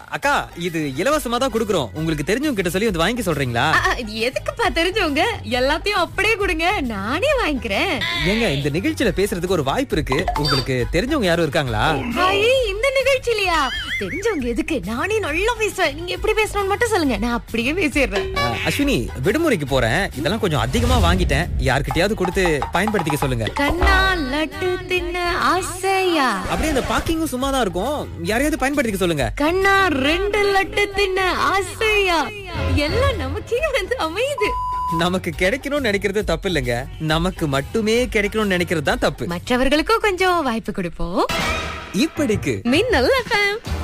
அக்கா, இது இலவசமா தான் குடுக்குறோம். உங்களுக்கு தெரிஞ்சவங்க கிட்ட சொல்லி வந்து வாங்கி சொல்றீங்களா? இது எதுக்குப்பா தெரிஞ்சவங்க? எல்லாத்தையும் அப்படியே கொடுங்க, நானே வாங்கிக்கிறேன். ஏங்க, இந்த நிகழ்ச்சியில பேசுறதுக்கு ஒரு வாய்ப்பு இருக்கு. உங்களுக்கு தெரிஞ்சவங்க யாரும் இருக்காங்களா? இந்த நிகழ்ச்சியிலயா? தெரிஞ்சவங்க எதுக்கு? நானே நல்லா பேசுவேன். நீங்க எப்படி பேசணும்னு மட்டும் சொல்லுங்க, நான் அப்படியே பேசிடுறேன். அஸ்வினி, விடுமுறைக்கு போறேன். இதெல்லாம் கொஞ்சம் அதிகமா வாங்கிட்டேன். யார்கிட்டயாவது கொடுத்து பயன்படுத்திக்க சொல்லுங்க. கண்ணா லட்டு தின்ன ஆசையா? அப்படியே இந்த பாக்கிங்கும் சும்மா தான் இருக்கும். யாரையாவது பயன்படுத்திக்க சொல்லுங்க. கண்ணா 2 லட்டு தின்ன ஆசையா? எல்லாம் நமக்கே வந்து அமையுது. நமக்கு கிடைக்கணும்னு நினைக்கிறது தப்பு இல்லைங்க. நமக்கு மட்டுமே கிடைக்கணும்னு நினைக்கிறது தான் தப்பு. மற்றவர்களுக்கும் கொஞ்சம் வாய்ப்பு கொடுப்போம். இப்படிக்கு மின்னல் FM.